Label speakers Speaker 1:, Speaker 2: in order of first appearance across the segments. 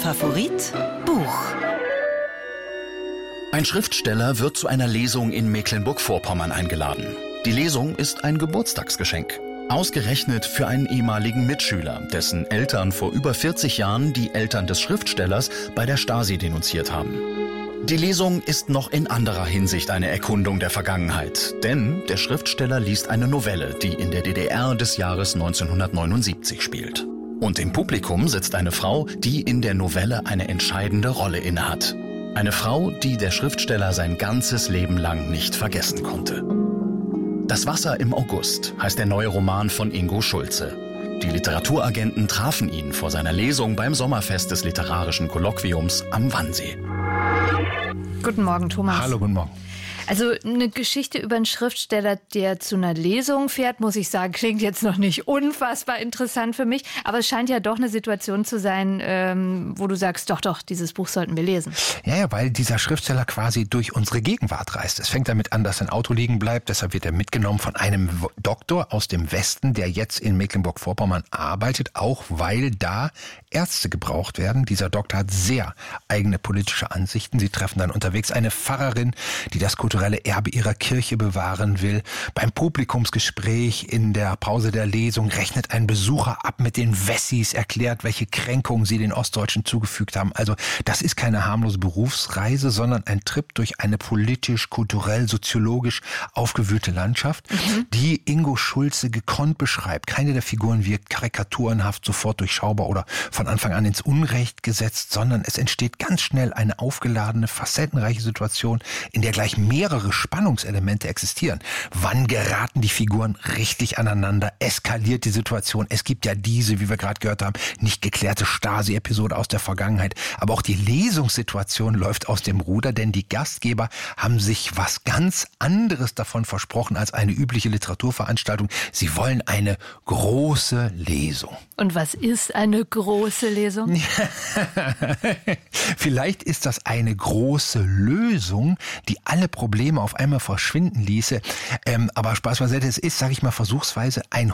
Speaker 1: Favorit Buch.
Speaker 2: Ein Schriftsteller wird zu einer Lesung in Mecklenburg-Vorpommern eingeladen. Die Lesung ist ein Geburtstagsgeschenk. Ausgerechnet für einen ehemaligen Mitschüler, dessen Eltern vor über 40 Jahren die Eltern des Schriftstellers bei der Stasi denunziert haben. Die Lesung ist noch in anderer Hinsicht eine Erkundung der Vergangenheit, denn der Schriftsteller liest eine Novelle, die in der DDR des Jahres 1979 spielt. Und im Publikum sitzt eine Frau, die in der Novelle eine entscheidende Rolle innehat. Eine Frau, die der Schriftsteller sein ganzes Leben lang nicht vergessen konnte. Das Wasser im August heißt der neue Roman von Ingo Schulze. Die Literaturagenten trafen ihn vor seiner Lesung beim Sommerfest des Literarischen Kolloquiums am Wannsee.
Speaker 3: Guten Morgen, Thomas.
Speaker 4: Hallo, guten Morgen.
Speaker 3: Also eine Geschichte über einen Schriftsteller, der zu einer Lesung fährt, muss ich sagen, klingt jetzt noch nicht unfassbar interessant für mich. Aber es scheint ja doch eine Situation zu sein, wo du sagst, doch, dieses Buch sollten wir lesen.
Speaker 4: Ja, weil dieser Schriftsteller quasi durch unsere Gegenwart reist. Es fängt damit an, dass sein Auto liegen bleibt. Deshalb wird er mitgenommen von einem Doktor aus dem Westen, der jetzt in Mecklenburg-Vorpommern arbeitet, auch weil da Ärzte gebraucht werden. Dieser Doktor hat sehr eigene politische Ansichten. Sie treffen dann unterwegs eine Pfarrerin, die das kulturelle Erbe ihrer Kirche bewahren will. Beim Publikumsgespräch in der Pause der Lesung rechnet ein Besucher ab mit den Wessis, erklärt, welche Kränkungen sie den Ostdeutschen zugefügt haben. Also das ist keine harmlose Berufsreise, sondern ein Trip durch eine politisch, kulturell, soziologisch aufgewühlte Landschaft, die Ingo Schulze gekonnt beschreibt. Keine der Figuren wirkt karikaturenhaft, sofort durchschaubar oder von Anfang an ins Unrecht gesetzt, sondern es entsteht ganz schnell eine aufgeladene, facettenreiche Situation, in der gleich mehrere Spannungselemente existieren. Wann geraten die Figuren richtig aneinander? Eskaliert die Situation? Es gibt ja diese, wie wir gerade gehört haben, nicht geklärte Stasi-Episode aus der Vergangenheit. Aber auch die Lesungssituation läuft aus dem Ruder, denn die Gastgeber haben sich was ganz anderes davon versprochen als eine übliche Literaturveranstaltung. Sie wollen eine große Lesung.
Speaker 3: Und was ist eine große Lesung?
Speaker 4: Vielleicht ist das eine große Lösung, die alle Probleme auf einmal verschwinden ließe. Aber Spaß beiseite, es ist, sage ich mal, versuchsweise ein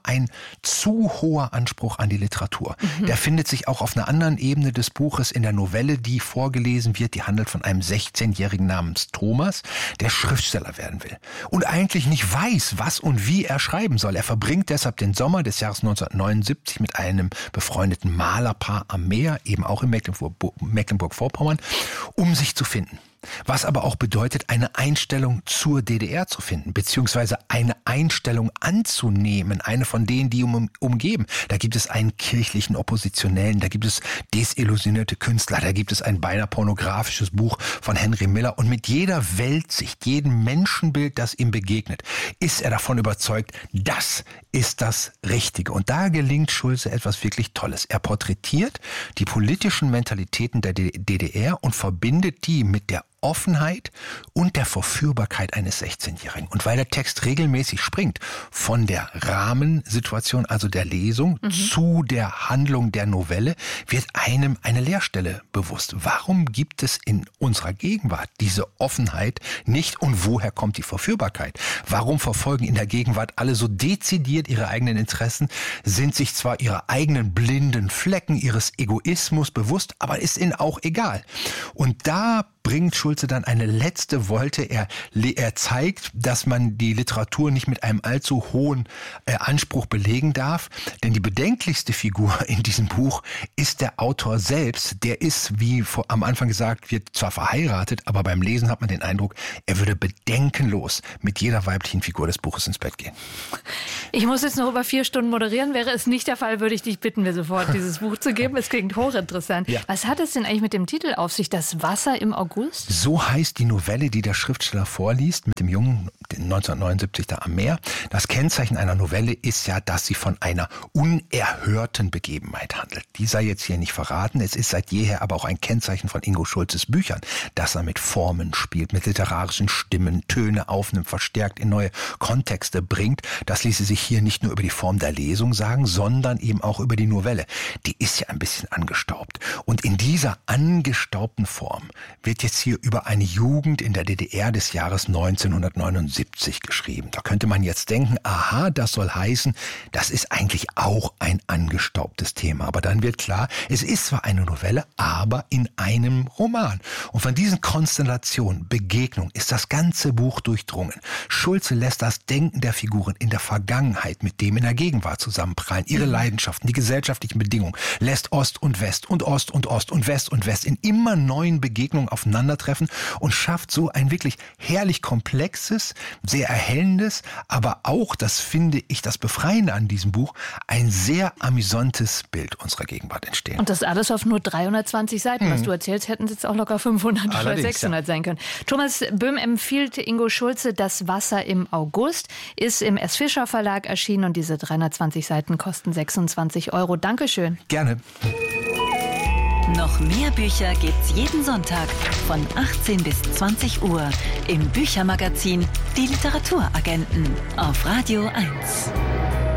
Speaker 4: zu hoher Anspruch an die Literatur. Der findet sich auch auf einer anderen Ebene des Buches in der Novelle, die vorgelesen wird. Die handelt von einem 16-Jährigen namens Thomas, der Schriftsteller werden will. Und eigentlich nicht weiß, was und wie er schreiben soll. Er verbringt deshalb den Sommer des Jahres 1979 mit einem befreundeten Malerpaar am Meer, eben auch in Mecklenburg-Vorpommern, um sich zu finden. Was aber auch bedeutet, eine Einstellung zur DDR zu finden, beziehungsweise eine Einstellung anzunehmen, eine von denen, die umgeben. Da gibt es einen kirchlichen Oppositionellen, da gibt es desillusionierte Künstler, da gibt es ein beinahe pornografisches Buch von Henry Miller. Und mit jeder Weltsicht, jedem Menschenbild, das ihm begegnet, ist er davon überzeugt, das ist das Richtige. Und da gelingt Schulze etwas wirklich Tolles. Er porträtiert die politischen Mentalitäten der DDR und verbindet die mit der Offenheit und der Verführbarkeit eines 16-Jährigen. Und weil der Text regelmäßig springt von der Rahmensituation, also der Lesung, zu der Handlung der Novelle, wird einem eine Leerstelle bewusst. Warum gibt es in unserer Gegenwart diese Offenheit nicht und woher kommt die Verführbarkeit? Warum verfolgen in der Gegenwart alle so dezidiert ihre eigenen Interessen, sind sich zwar ihrer eigenen blinden Flecken, ihres Egoismus bewusst, aber ist ihnen auch egal. Und da bringt Schulze dann eine letzte Wolte. Er zeigt, dass man die Literatur nicht mit einem allzu hohen Anspruch belegen darf. Denn die bedenklichste Figur in diesem Buch ist der Autor selbst. Der ist, wie am Anfang gesagt wird, zwar verheiratet, aber beim Lesen hat man den Eindruck, er würde bedenkenlos mit jeder weiblichen Figur des Buches ins Bett gehen.
Speaker 3: Ich muss jetzt noch über 4 Stunden moderieren. Wäre es nicht der Fall, würde ich dich bitten, mir sofort dieses Buch zu geben. Es klingt hochinteressant. Ja. Was hat es denn eigentlich mit dem Titel auf sich? Das Wasser im August?
Speaker 4: So heißt die Novelle, die der Schriftsteller vorliest, mit dem Jungen 1979 da am Meer. Das Kennzeichen einer Novelle ist ja, dass sie von einer unerhörten Begebenheit handelt. Die sei jetzt hier nicht verraten. Es ist seit jeher aber auch ein Kennzeichen von Ingo Schulzes Büchern, dass er mit Formen spielt, mit literarischen Stimmen, Töne aufnimmt, verstärkt in neue Kontexte bringt. Das ließe sich hier nicht nur über die Form der Lesung sagen, sondern eben auch über die Novelle. Die ist ja ein bisschen angestaubt. Und in dieser angestaubten Form wird jetzt hier über eine Jugend in der DDR des Jahres 1979 geschrieben. Da könnte man jetzt denken, aha, das soll heißen, das ist eigentlich auch ein angestaubtes Thema. Aber dann wird klar, es ist zwar eine Novelle, aber in einem Roman. Und von diesen Konstellationen, Begegnungen ist das ganze Buch durchdrungen. Schulze lässt das Denken der Figuren in der Vergangenheit mit dem in der Gegenwart zusammenprallen. Ihre Leidenschaften, die gesellschaftlichen Bedingungen, lässt Ost und West und Ost und Ost und West und West in immer neuen Begegnungen aufeinandertreffen und schafft so ein wirklich herrlich komplexes, sehr erhellendes, aber auch, das finde ich das Befreiende an diesem Buch, ein sehr amüsantes Bild unserer Gegenwart entstehen.
Speaker 3: Und das alles auf nur 320 Seiten. Was du erzählst, hätten es jetzt auch locker 500 oder 600 sein können. Thomas Böhm empfiehlt Ingo Schulze Das Wasser im August, ist im S. Fischer Verlag erschienen und diese 320 Seiten kosten 26 €. Dankeschön.
Speaker 4: Gerne.
Speaker 1: Noch mehr Bücher gibt's jeden Sonntag von 18 bis 20 Uhr im Büchermagazin Die Literaturagenten auf Radio 1.